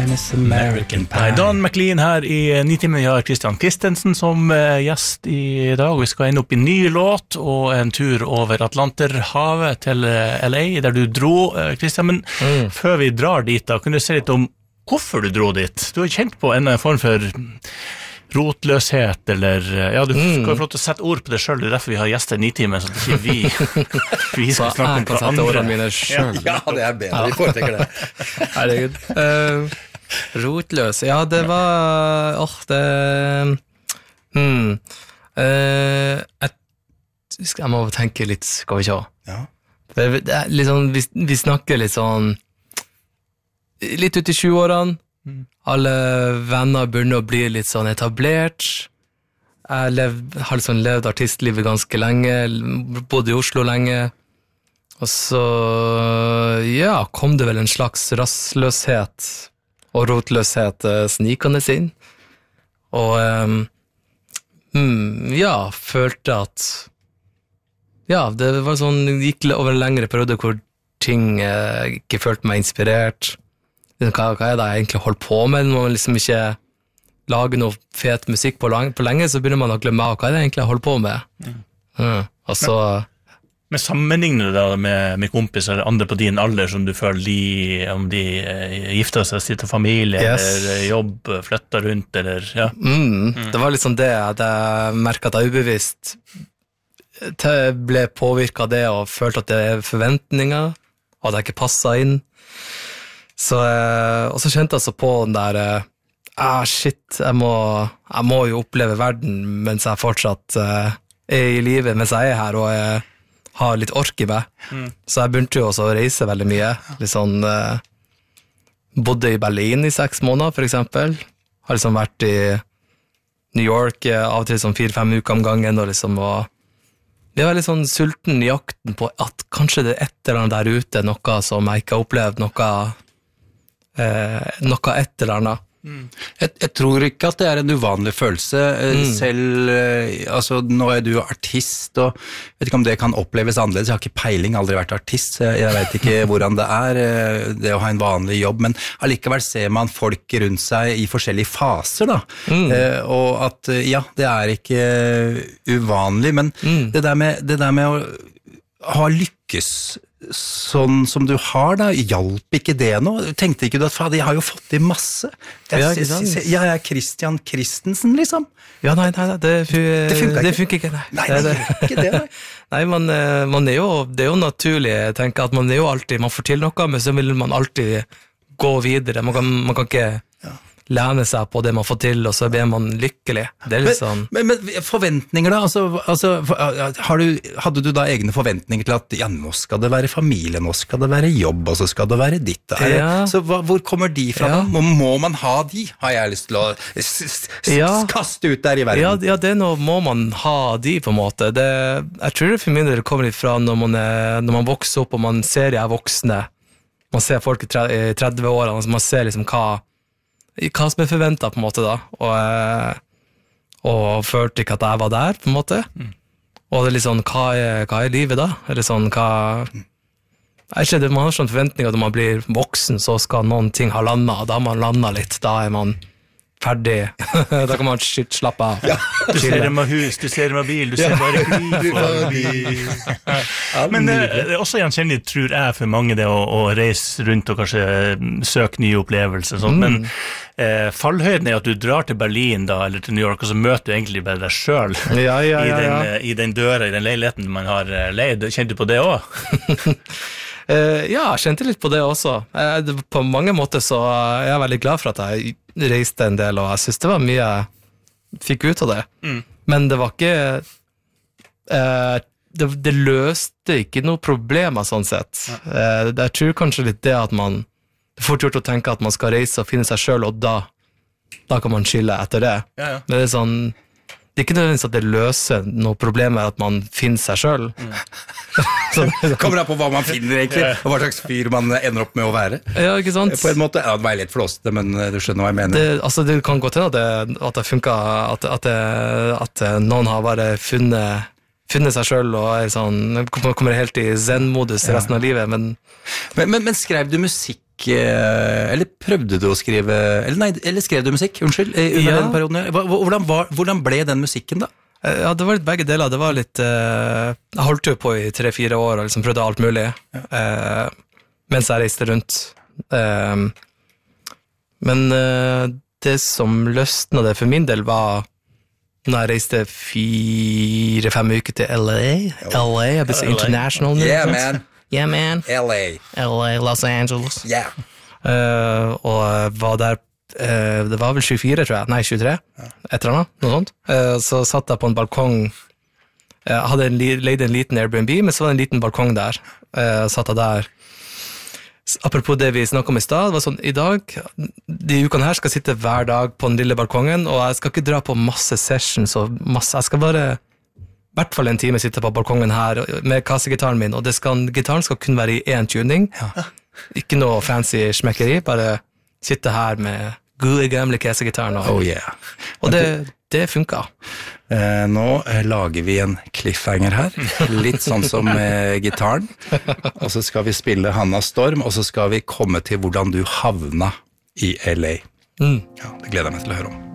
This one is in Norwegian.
Miss American Pie. Don McLean her i 9 timer. Jeg har Christian Christensen som gjest i dag. Vi skal ende opp i ny låt og en tur over Atlanterhavet til LA, der du dro, Christian. Men før vi drar dit da, kan du se litt om hvorfor du dro dit? Du har kjent på en form for rotløshet, eller ja, du skal få lov til å sette ord på det selv. Det derfor vi har gjester i 9 timer, så det ikke vi skal snakke om hva andre. Ordene mine selv. Ja, det bedre, vi foretrekker det. Herregud. Rotløs, ja, det var jeg må tenke litt, skal vi se. Ja. Det litt sånn, vi snakker litt sånn litt ut i 20-årene. Alle venner begynner å bli litt sånn etablert. Jeg har liksom levd artistlivet ganske lenge, bodde i Oslo lenge, og så ja, kom det vel en slags rastløshet og rotløshet snikende inn, og ja, følte at ja, det var sånn, gikk over en lengre periode hvor ting ikke følte meg inspirert. Hva det jeg egentlig holdt på med når man liksom ikke lager noe fet musikk på lenge, så begynner man å glemme hva det egentlig jeg holdt på med. Og så Men sammenligner du da med kompiser eller andre på din alder som du føler om de gifter seg, sitter familie, eller jobb, flytter rundt, eller ja? Det var liksom det at jeg merket at jeg ubevisst ble påvirket av det og følte at det er forventninger, og at jeg ikke passet inn. Så, og så kjente jeg så på den der shit, jeg må jo oppleve verden mens jeg fortsatt er i livet, mens jeg er her og jeg har litt ork i meg. Så jeg begynte jo også å reise veldig mye. Litt sånn, bodde i Berlin i 6 måneder, for eksempel. Har liksom vært i New York av og til sånn 4-5 uker om gangen, og liksom jeg var litt sånn sulten i jakten på at kanskje det et eller annet der ute, noe som jeg ikke har opplevd, noe et eller annet. Jeg tror ikke at det er en uvanlig følelse, selv, altså nå er du artist, og vet ikke om det kan oppleves annerledes, jeg har ikke peiling, aldri vært artist, jeg vet ikke hvordan det er, det å ha en vanlig jobb, men allikevel ser man folk rundt seg i forskjellige faser da, og at ja, det er ikke uvanlig, men det der med å ha lykkes sånn som du har da, hjalp ikke det nå? Tenkte ikke du at fader, jeg har jo fått i masse. Jeg er Christian Christensen, liksom. Ja, nei, det funker ikke. Nei, det gjør ikke det, nei. Nei, man er jo, det er jo naturlig, jeg tenker at man er jo alltid, man får til noe, men så vil man alltid gå videre. Man kan ikke lene seg på det man får til, og så blir man lykkelig. Det er litt sånn... Men forventninger da? Altså, hadde du da egne forventninger til at ja, nå skal det være familie, nå skal det være jobb, og så skal det være ditt? Så hvor kommer de fra da? Må man ha de? Har jeg lyst til å kaste ut der i verden? Ja, det må man ha de på en måte. Jeg tror det for min del kommer litt fra når man vokser opp, og man ser de voksne. Man ser folk i 30-årene, og man ser liksom hva som er forventet på en måte da, og følte ikke at jeg var der på en måte, og det er litt sånn, hva er livet da? Eller sånn, jeg skjønner, man har sånn forventning at når man blir voksen, så skal noen ting ha landet, og da har man landet litt, da er man ferdig, da kan man slappe av. Ja. Du ser dem av hus, du ser dem av bil, du ser bare bil. Men det er også gjenkjennelig, tror jeg, for mange det å reise rundt og kanskje søke nye opplevelser, sånt. Men fallhøyden er at du drar til Berlin da, eller til New York, og så møter du egentlig bare deg selv i den døra, i den leiligheten man har leid. Kjente du på det også? Ja, jeg kjente litt på det også. På mange måter så er jeg veldig glad for at jeg reiste en del, og jeg synes det var mye jeg fikk ut av det. Men det var ikke... Det løste ikke noe problemer sånn sett. Jeg tror kanskje litt det at man... Det er fort gjort å tenke at man skal reise og finne seg selv, og da kan man skille etter det. Men det er sånn... Det er ikke nødvendigvis at det løser noe problem med at man finner seg selv. Kommer det på hva man finner egentlig, og hva slags fyr man ender opp med å være. Ja, ikke sant? På en måte, ja, det var litt flåste, men du skjønner hva jeg mener. Det kan gå til at det funker, at noen har bare funnet funnet seg selv og er sånn, kommer helt i zen-modus resten av livet, Men skrev du musikk, eller prøvde du å skrive, eller skrev du musikk, unnskyld, under den perioden? Hvordan ble den musikken da? Ja, det var litt begge deler. Det var litt jeg holdt jo på i 3-4 år og liksom prøvde alt mulig mens jeg reiste rundt. Men det som løsnet det for min del var når jeg reiste 4-5 uker til LA. Jeg ble så international. Yeah, man. LA, Los Angeles. Yeah. Og var der det var vel 24, tror jeg. Nei, 23. Et eller annet, noe sånt. Så satt jeg på en balkong. Jeg hadde leid en liten Airbnb, men så var det en liten balkong der. Satt jeg der. Apropos det vi snakket om i sted, det var sånn, i dag, de ukene her skal jeg sitte hver dag på den lille balkongen, og jeg skal ikke dra på masse sessions og masse, jeg skal bare i hvert fall en time sitte på balkongen her med kassegitaren min, og gitaren skal kun være i 1 tuning. Ikke noe fancy smekkeri, bare sitte her med gode gamle kassegitaren. Og det funket. Nå lager vi en cliffhanger her, litt sånn som med gitaren, og så skal vi spille Hanna Storm, og så skal vi komme til hvordan du havna i LA. Ja, det gleder jeg meg til å høre om.